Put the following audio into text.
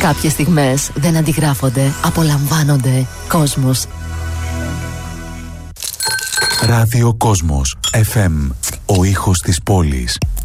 Κάποιες στιγμές δεν αντιγράφονται, απολαμβάνονται. Κόσμος. Ράδιο Κόσμος FM. Ο ήχος της πόλης.